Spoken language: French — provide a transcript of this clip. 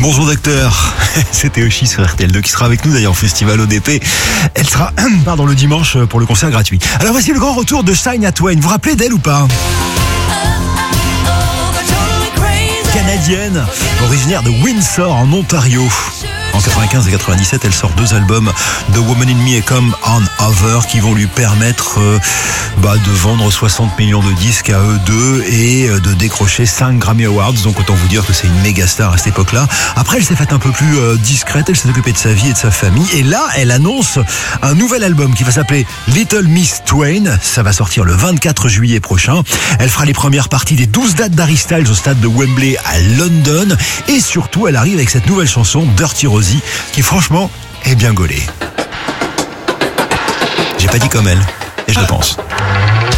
Bonjour docteur, c'était Oshi sur RTL2 qui sera avec nous d'ailleurs au Festival ODP. Elle sera le dimanche pour le concert gratuit. Alors voici le grand retour de Shania Twain. Vous vous rappelez d'elle ou pas? Canadienne, originaire de Windsor en Ontario. En 95 et 97, elle sort 2 albums, The Woman in Me et Come On Over, qui vont lui permettre de vendre 60 millions de disques à eux deux et de décrocher 5 Grammy Awards. Donc autant vous dire que c'est une méga star à cette époque-là. Après, elle s'est faite un peu plus discrète, elle s'est occupée de sa vie et de sa famille. Et là, elle annonce un nouvel album qui va s'appeler Little Miss Twain. Ça va sortir le 24 juillet prochain. Elle fera les premières parties des 12 dates d'Harry Styles au stade de Wembley à London. Et surtout, elle arrive avec cette nouvelle chanson, Dirty Rosie, qui franchement est bien gaulée. J'ai pas dit comme elle, et je le pense.